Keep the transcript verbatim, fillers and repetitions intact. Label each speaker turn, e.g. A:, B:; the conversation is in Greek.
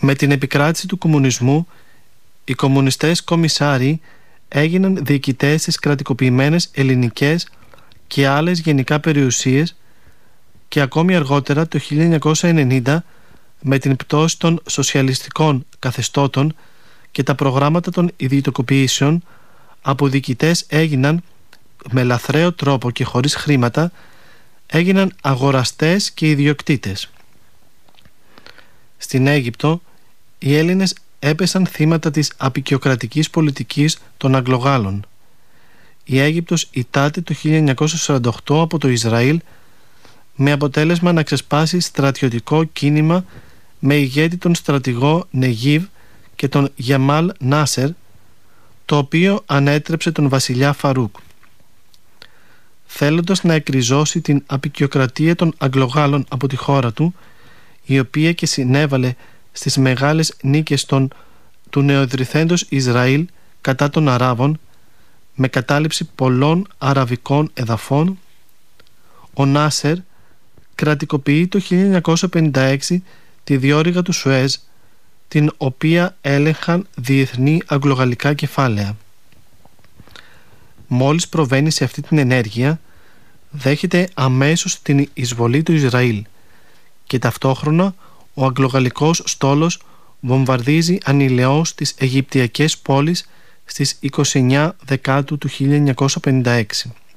A: Με την επικράτηση του κομμουνισμού, οι κομμουνιστές κομισάριοι έγιναν διοικητές στις κρατικοποιημένες ελληνικές και άλλες γενικά περιουσίες και ακόμη αργότερα το χίλια εννιακόσια ενενήντα, με την πτώση των σοσιαλιστικών καθεστώτων και τα προγράμματα των ιδιωτικοποιήσεων, από διοικητές έγιναν με λαθρέο τρόπο και χωρίς χρήματα, έγιναν αγοραστές και ιδιοκτήτες. Στην Αίγυπτο οι Έλληνες έπεσαν θύματα της αποικιοκρατικής πολιτικής των Αγγλογάλων. Η Αίγυπτος ητάται το χίλια εννιακόσια σαράντα οκτώ από το Ισραήλ, με αποτέλεσμα να ξεσπάσει στρατιωτικό κίνημα με ηγέτη τον στρατηγό Νεγίβ και τον Γεμάλ Νάσερ, το οποίο ανέτρεψε τον βασιλιά Φαρούκ. Θέλοντας να εκριζώσει την αποικιοκρατία των Αγγλογάλων από τη χώρα του, η οποία και συνέβαλε στις μεγάλες νίκες των, του νεοειδρυθέντος Ισραήλ κατά των Αράβων, με κατάληψη πολλών αραβικών εδαφών, ο Νάσερ κρατικοποιεί το χίλια εννιακόσια πενήντα έξι τη διόρυγα του Σουέζ, την οποία έλεγχαν διεθνή αγγλογαλλικά κεφάλαια. Μόλις προβαίνει σε αυτή την ενέργεια, δέχεται αμέσως την εισβολή του Ισραήλ και ταυτόχρονα ο αγγλογαλλικός στόλος βομβαρδίζει ανηλαιώς τις Αιγυπτιακές πόλεις στις είκοσι εννέα Δεκάτου του χίλια εννιακόσια πενήντα έξι.